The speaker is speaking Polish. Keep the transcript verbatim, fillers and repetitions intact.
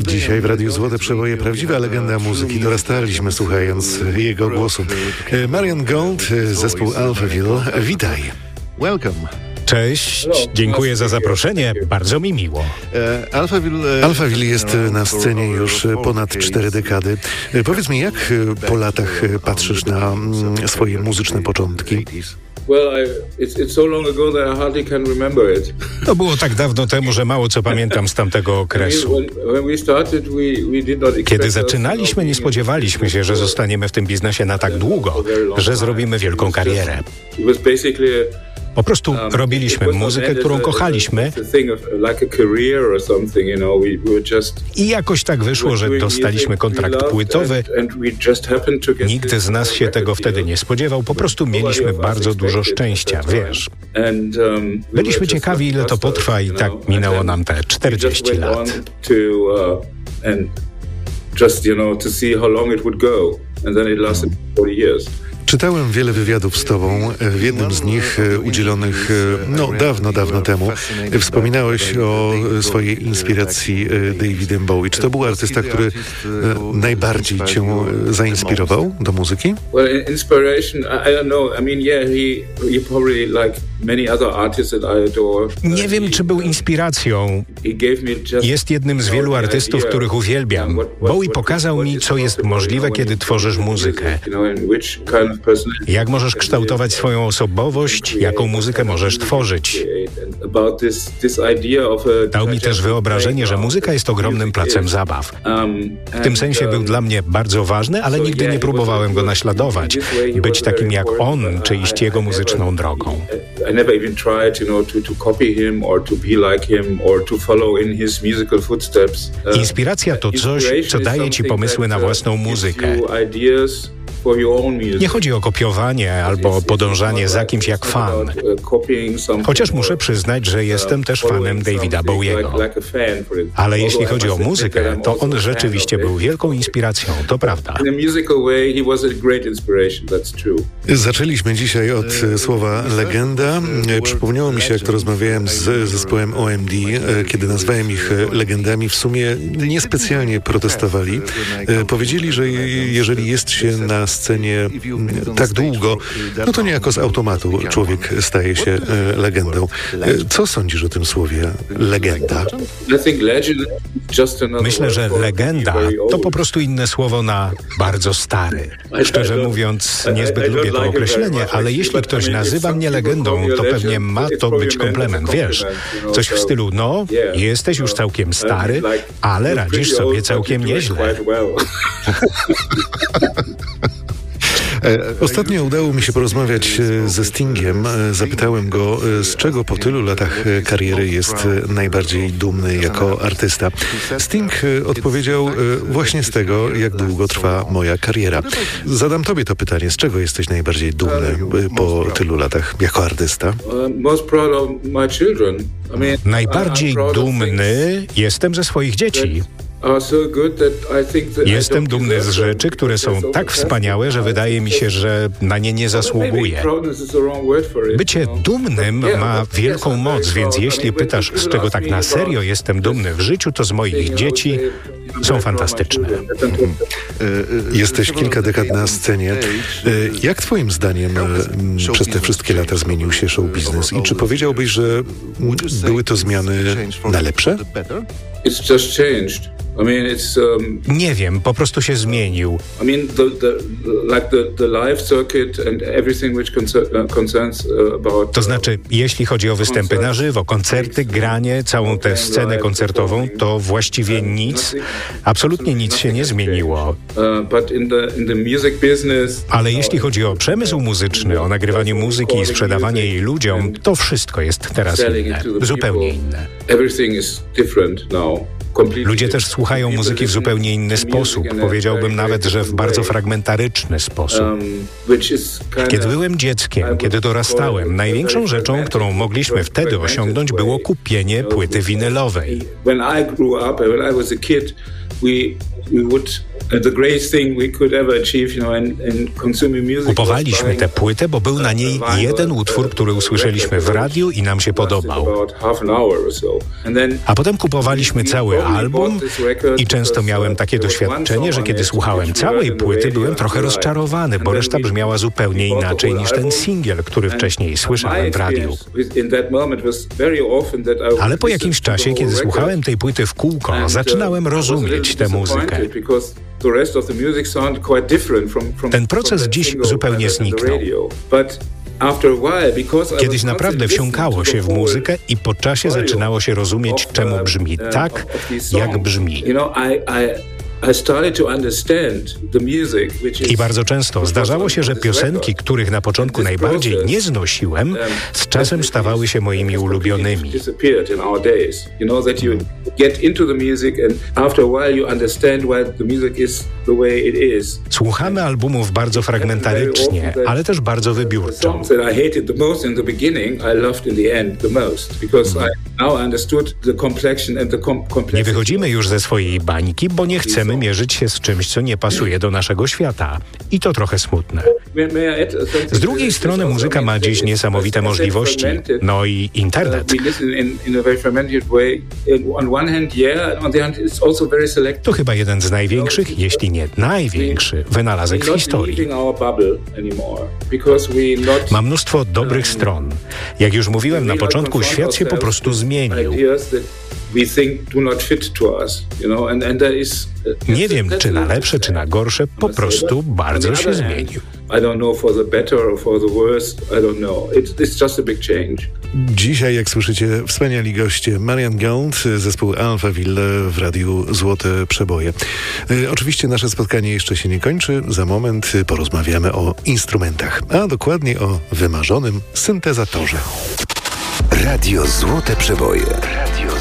Dzisiaj w Radiu Złote Przeboje prawdziwa legenda muzyki. Dorastaliśmy słuchając jego głosu. Marian Gold, zespół Alphaville. Witaj. Welcome. Cześć, dziękuję za zaproszenie, bardzo mi miło. Alphaville, Alphaville jest na scenie już ponad cztery dekady. Powiedz mi, jak po latach patrzysz na swoje muzyczne początki? To było tak dawno temu, że mało co pamiętam z tamtego okresu. Kiedy zaczynaliśmy, nie spodziewaliśmy się, że zostaniemy w tym biznesie na tak długo, że zrobimy wielką karierę. Po prostu robiliśmy muzykę, którą kochaliśmy i jakoś tak wyszło, że dostaliśmy kontrakt płytowy. Nikt z nas się tego wtedy nie spodziewał, po prostu mieliśmy bardzo dużo szczęścia, wiesz. Byliśmy ciekawi, ile to potrwa i tak minęło nam te czterdzieści lat. Czytałem wiele wywiadów z tobą. W jednym z nich, udzielonych no dawno, dawno temu, wspominałeś o swojej inspiracji Davidem Bowie. Czy to był artysta, który najbardziej cię zainspirował do muzyki? Nie wiem, czy był inspiracją. Jest jednym z wielu artystów, których uwielbiam. Bowie pokazał mi, co jest możliwe, kiedy tworzysz muzykę. Jak możesz kształtować swoją osobowość, jaką muzykę możesz tworzyć. Dał mi też wyobrażenie, że muzyka jest ogromnym placem zabaw. W tym sensie był dla mnie bardzo ważny, ale nigdy nie próbowałem go naśladować, być takim jak on, czy iść jego muzyczną drogą. Inspiracja to coś, co daje ci pomysły na własną muzykę. Nie chodzi o kopiowanie albo podążanie za kimś jak fan. Chociaż muszę przyznać, że jestem też fanem Davida Bowiego. Ale jeśli chodzi o muzykę, to on rzeczywiście był wielką inspiracją, to prawda. Zaczęliśmy dzisiaj od słowa legenda. Przypomniało mi się, jak to rozmawiałem z zespołem O M D, kiedy nazwałem ich legendami. W sumie niespecjalnie protestowali. Powiedzieli, że jeżeli jest się na scenie tak długo, no to niejako z automatu człowiek staje się legendą. Co sądzisz o tym słowie legenda? Myślę, że legenda to po prostu inne słowo na bardzo stary. Szczerze mówiąc, niezbyt lubię to określenie, ale jeśli ktoś nazywa mnie legendą, to pewnie ma to być komplement, wiesz? Coś w stylu, no, jesteś już całkiem stary, ale radzisz sobie całkiem nieźle. Ostatnio udało mi się porozmawiać ze Stingiem. Zapytałem go, z czego po tylu latach kariery jest najbardziej dumny jako artysta. Sting odpowiedział właśnie z tego, jak długo trwa moja kariera. Zadam tobie to pytanie, z czego jesteś najbardziej dumny po tylu latach jako artysta? Najbardziej dumny jestem ze swoich dzieci. Jestem dumny z rzeczy, które są tak wspaniałe, że wydaje mi się, że na nie nie zasługuję. Bycie dumnym ma wielką moc, więc jeśli pytasz, z czego tak na serio jestem dumny w życiu, to z moich dzieci. Są fantastyczne. Jesteś kilka dekad na scenie. Jak twoim zdaniem przez te wszystkie lata zmienił się show biznes i czy powiedziałbyś, że były to zmiany na lepsze? Nie wiem, po prostu się zmienił. To znaczy, jeśli chodzi o występy na żywo, koncerty, granie, całą tę scenę koncertową, to właściwie nic, absolutnie nic się nie zmieniło. Ale jeśli chodzi o przemysł muzyczny, o nagrywanie muzyki i sprzedawanie jej ludziom, to wszystko jest teraz inne, zupełnie inne. Ludzie też słuchają muzyki w zupełnie inny sposób. Powiedziałbym nawet, że w bardzo fragmentaryczny sposób. Kiedy byłem dzieckiem, kiedy dorastałem, największą rzeczą, którą mogliśmy wtedy osiągnąć, było kupienie płyty winylowej. Kupowaliśmy tę płytę, bo był na niej jeden utwór, który usłyszeliśmy w radiu i nam się podobał. A potem kupowaliśmy cały album i często miałem takie doświadczenie, że kiedy słuchałem całej płyty, byłem trochę rozczarowany, bo reszta brzmiała zupełnie inaczej niż ten singiel, który wcześniej słyszałem w radiu. Ale po jakimś czasie, kiedy słuchałem tej płyty w kółko, zaczynałem rozumieć tę muzykę. Ten proces dziś zupełnie zniknął. Kiedyś naprawdę wsiąkało się w muzykę i po czasie zaczynało się rozumieć, czemu brzmi tak, jak brzmi. I bardzo często zdarzało się, że piosenki, których na początku najbardziej nie znosiłem, z czasem stawały się moimi ulubionymi. Słuchamy albumów bardzo fragmentarycznie, ale też bardzo wybiórczo. Nie wychodzimy już ze swojej bańki, bo nie chcemy mierzyć się z czymś, co nie pasuje do naszego świata. I to trochę smutne. Z drugiej strony muzyka ma dziś niesamowite możliwości. No i internet. To chyba jeden z największych, jeśli nie największy, wynalazek w historii. Ma mnóstwo dobrych stron. Jak już mówiłem na początku, świat się po prostu zmienił. Nie wiem, czy na lepsze, czy na gorsze, po prostu bardzo się zmienił. Dzisiaj, jak słyszycie, wspaniali goście. Marian Gold, zespół Alphaville w Radiu Złote Przeboje. E, oczywiście nasze spotkanie jeszcze się nie kończy. Za moment porozmawiamy o instrumentach, a dokładnie o wymarzonym syntezatorze. Radio Złote Przeboje. Radio